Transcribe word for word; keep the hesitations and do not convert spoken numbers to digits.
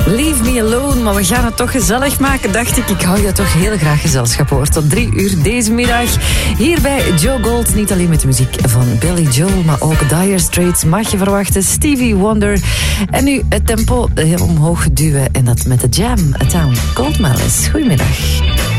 Leave me alone, maar we gaan het toch gezellig maken, dacht ik. Ik hou je toch heel graag gezelschap hoor. Tot drie uur deze middag. Hier bij Joe Gold, niet alleen met de muziek van Billy Joel, maar ook Dire Straits mag je verwachten, Stevie Wonder. En nu het tempo heel omhoog duwen en dat met de Jam, A Town Called Malice. Goedemiddag.